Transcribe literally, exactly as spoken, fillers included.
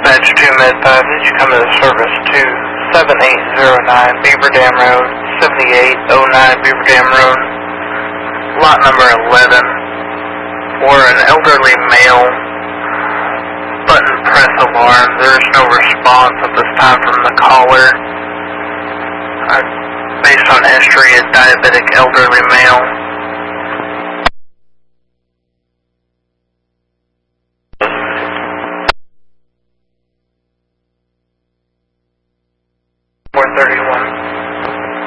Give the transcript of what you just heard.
Dispatch two Med five, did you come to the service to seven eight zero nine Beaver Dam Road, seventy-eight oh nine Beaver Dam Road, lot number eleven, for an elderly male, button press alarm. There is no response at this time from the caller. Uh, based on history, a diabetic elderly male.